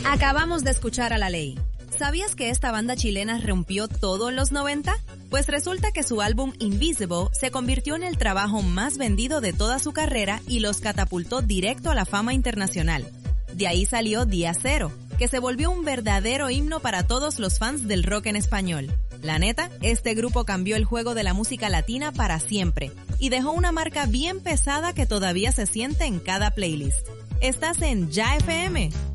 Acabamos de escuchar a La Ley. ¿Sabías que esta banda chilena rompió todo en los 90? Pues resulta que su álbum Invisible se convirtió en el trabajo más vendido de toda su carrera y los catapultó directo a la fama internacional. De ahí salió Día Cero, que se volvió un verdadero himno para todos los fans del rock en español. La neta, este grupo cambió el juego de la música latina para siempre y dejó una marca bien pesada que todavía se siente en cada playlist. Estás en Ya FM.